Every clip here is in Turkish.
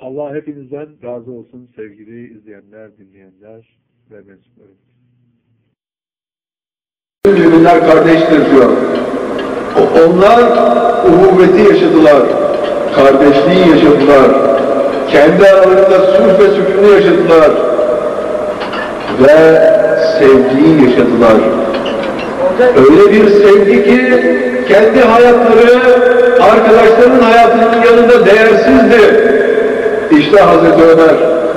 Allah hepinizden razı olsun sevgili izleyenler, dinleyenler ve mensuplarımız. Müminler kardeştir diyor. Onlar uhuvveti yaşadılar, kardeşliği yaşadılar, kendi aralarında sulh ve sükûnü yaşadılar ve sevgiyi yaşadılar. Öyle bir sevgi ki kendi hayatları arkadaşlarının hayatının yanında değersizdi. İşte Hazreti Ömer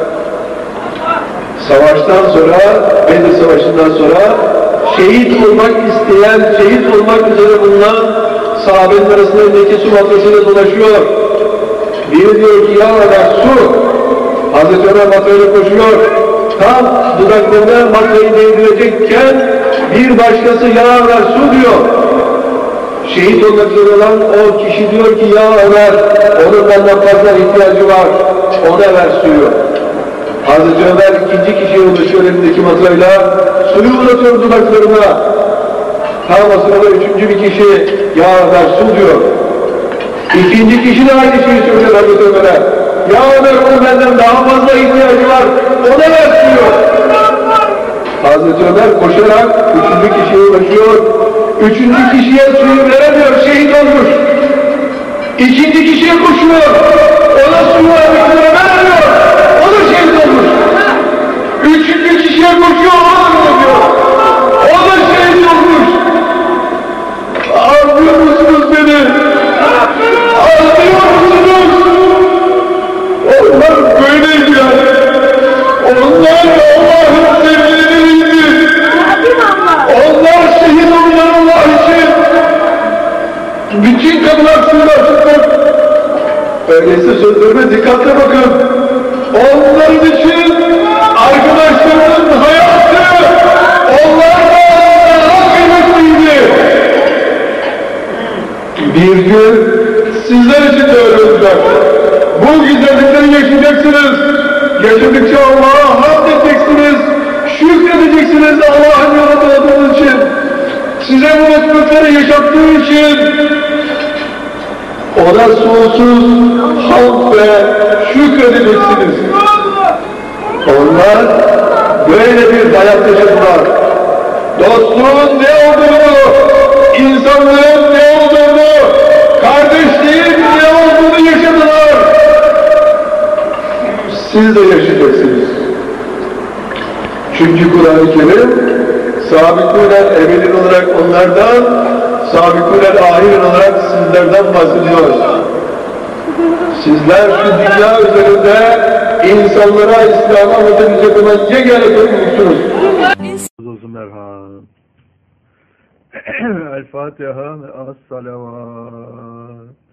savaştan sonra, Bedir Savaşı'ndan sonra şehit olmak isteyen, şehit olmak üzere bulunan sahabenin arasında elindeki su matlasıyla dolaşıyor. Biri diyor ki ya Ömer su. Hazreti Ömer matlayla koşuyor. Tam dudaklarına matlayı değdirecekken bir başkası ya Ömer su diyor. Şehit olmak üzere olan o kişi diyor ki ya Ömer onun benden fazla ihtiyacı var. Ona ver suyu. Hazreti Ömer ikinci kişiye ulaşıyor elindeki matlayla. Suyu uzatıyor dudaklarına. Tam o sırada üçüncü bir kişi ya Ömer su diyor. İkinci kişi de aynı şeyi söylüyor Hazreti Ömer'e. Ya Ömer onun benden daha fazla ihtiyacı var. Ona ver suyu. Hazreti Ömer koşarak üçüncü kişiye ulaşıyor. Üçüncü kişiye suyu veremiyor, şehit olmuş. İkinci kişiye koşuyor. Ona suyu veremiyor. O da şehit olmuş. Üçüncü kişiye koşuyor, ona veriyor. O da şehit olmuş. Anlıyor musunuz beni? Anlıyor musunuz? Onlar böyleydiler. Onlar Allah'ın sevgileriydi. Onlar şehit oldular Allah için. Bütün kapılar suyla açıklar. Öyleyse sözlerime dikkatle bakın. Onların için arkadaşlarının hayatı onlardan daha kıymetliydi. Bir gün sizler için de öyle olacak. Bu güzellikleri yaşayacaksınız. Yaşadıkça Allah'a hamd edeceksiniz. Şükredeceksiniz Allah'ın yolunda olduğunuz için. Size bu mutlulukları yaşattığı için ona sonsuz hamd ve şükredeceksiniz. Onlar böyle bir hayat yaşadılar. Dostluğun ne olduğunu, insanlığın ne olduğunu, kardeşliğin ne olduğunu yaşadılar. Siz de yaşayacaksınız. Çünkü Kur'an-ı Kerim sabikûnel evvelin olarak onlardan, sabikûnel ahirin olarak sizlerden bahsediyor. Sizler şu dünya üzerinde insanlara İslam'a anlatabilecek olan yegane sorumlusunuz. Olsun merhaba. El Fatiha ve as-salavat.